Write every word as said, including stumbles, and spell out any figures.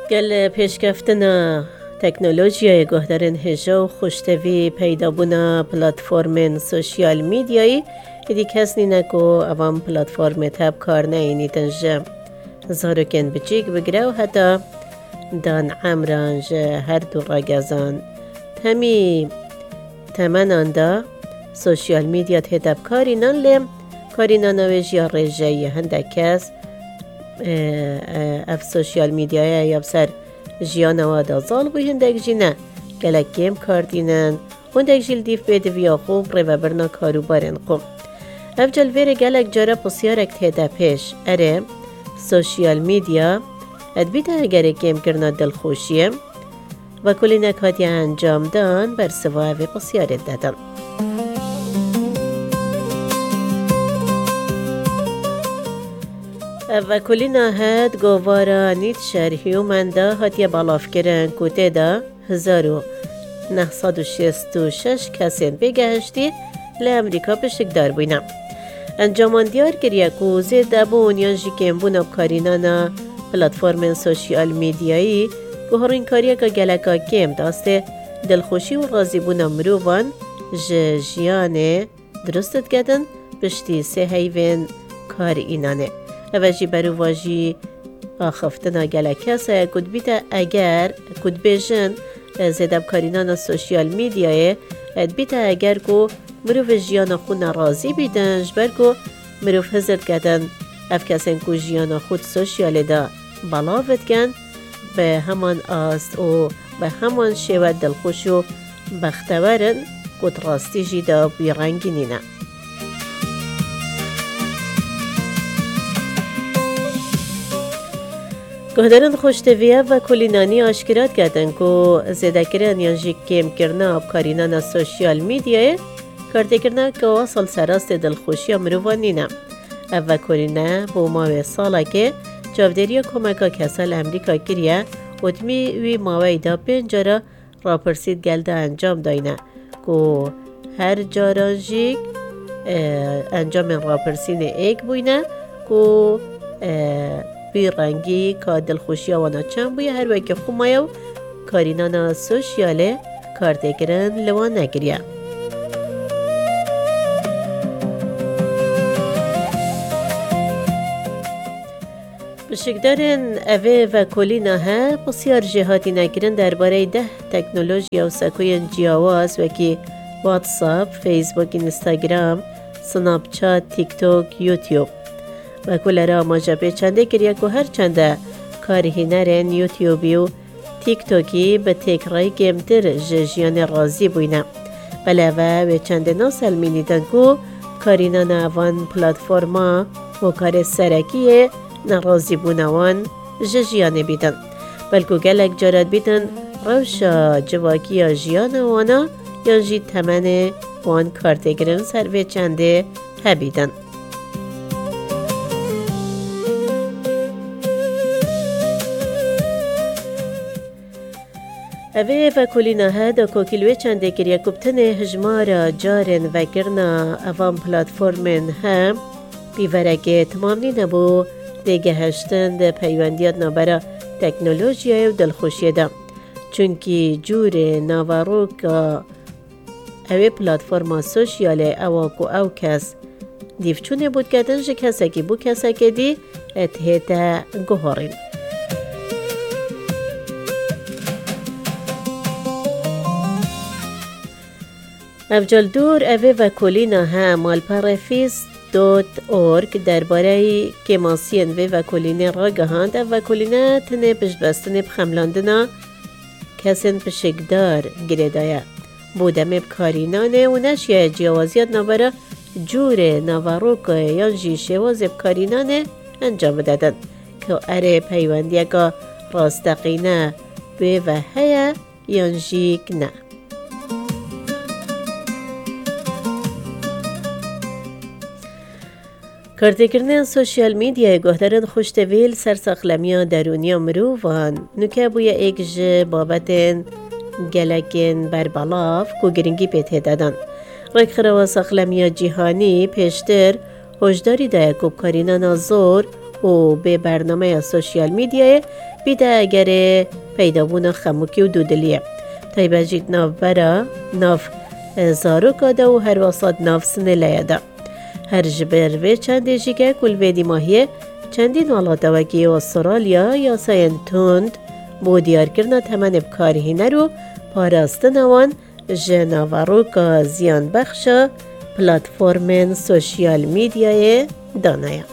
گل پیشکفتنا تکنولوژیای گهدارن هجا و خوشتوی پیدا بونا پلاتفورم سوشیال میدیایی ایدی کس نینکو اوام پلاتفورم تاب کار نینی تنجا زارو کن بچیک بگره و حتی دان عمرانج هر دو راگزان تمی تمنان دا سوشیال میدیا تاب کاری نان لیم کاری نانویج یا رجایی هنده کس اف سوشیال میدیای یا بسر جیان وادا زال بو هندک جی نه گلک گیم کاردینن هندک جیل دیف بید ویا خوب رو برنا کارو بارن قم اف جلویر گلک جارا پسیارک تیدا پیش اره سوشیال میدیا ادبیده اگر گیم کرنا دل خوشیم و کلی نکاتی انجام دان بر سواه و پسیارت دادن و کلی نهاد گوارا نیت شرحی و منده هاتی بالاف کرن کته دا هزار و نهصد و شست و شش کسین بگهشتی ل امریکا پشک دار بینم. انجامان دیار کریه که زیده بون یا جی کم بون ابکارینانا پلاتفورم سوشیال میدیایی که هرین کاریه که گلکا کم داسته دلخوشی و رازی بون مروان جیانه درستت گدن پشتی سه هیوین کار اینانه. اوجی برو واجی آخفتنا گلکاسه کد بیتا اگر کد بیجن زدب کارینان سوشیال میدیای بیتا اگر کو مروف جیان خود نرازی بیدن جبر کو مروف هزرد کدن اف کسین کو جیان خود سوشیال دا بلاوت کن به همان آست و به همان شود دلخوش و بختورن کد راستی جیدا بیرنگی نینه گهدارن خوشتویه و کلینانی آشکرات کردن که زیده کرن یا جی کم کرنا ابکارینان سوشیال میدیای کرده کرنا که واصل سراست دلخوشی مروانی نه او کلینه با ماوی ساله که جاودری کمکا کسال امریکا کریه اتمی وی ماوی دا پنجارا راپرسید گلده انجام داینه که هر جاران جی انجام راپرسین ایک بوینه که بیرنگی که دلخوشی آوانا چند بویه هر وی که خومایو کارینانا سوشیاله کارده کرن لوان نگریه بشکدارن اوه و کلینا ها بسیار جهاتی نگرن درباره ده تکنولوژی و سکوین جیاواز وکی واتساپ، فیسبوک، اینستاگرام، سناب چات، تیک توک، یوتیوب و کل را ماجبه چنده کریه که هر چنده کاری هنرین یوتیوبی و تیک توکی به تکرای گمتر جیان رازی بوینه بله و چنده ناسل مینیدن که کارینان اوان پلاتفورما و کار سرکیه نرازی بونوان جیان بیدن بلکه گلک جارد بیدن روشا جواکی جیان وانا یا جی تمن وان کارتگرن سر و چنده هبیدن اوه و کلینا ها دا کوکیلوی چنده کریه کبتن هجمارا جارن و گرنا اوان پلاتفورمن ها بیورگه تمام نبو دیگه هشتن ده پیوندیات نابرا تکنولوژیای و دلخوشی دا چونکی جور ناوارو که اوه پلاتفورما سوشیاله اوه کو او کس دیفچونه بود کدن جه کسا که بو کسا که دی اتهیتا گوهارین افجال دور اوه و کلینا ها مالپارفیس دوت اورگ درباره کماسین و و کلینه را گهاند و کلینه تنه پشتبستن بخملاندنا کسین پشکدار گریدایا بودم بکارینانه و نشیه جیوازیت نباره جور نواروکه یا جیشه واز بکارینانه انجام دادن که اره پیوندیه که راستقینه به و هیا یا جیک نه کارتکرنن سوشیال میدیا گهدارن خوشتویل سرساخلمیا درونیا مروان نکه بویا ایک جه بابتن گلکن بربالاف کو گرنگی پیته دادن رک خروا ساخلمیا جیهانی پیشتر هشداری دایا که کارینانا زور و به برنامه سوشیال میدیای بیده اگر پیدا بونه خموکی و دودلیه تای بجید ناف برا ناف زارو کاده و هر واسط ناف سنه لیده هر جبر و چند جیگه کل ویدی ماهیه چندین ولاتوکی استرالیا یا ساین تند بو دیار کرنا تمن بکاری نرو پاراستن وان جناورو که زیان بخش پلاتفورمن سوشیال میدیای دانایا.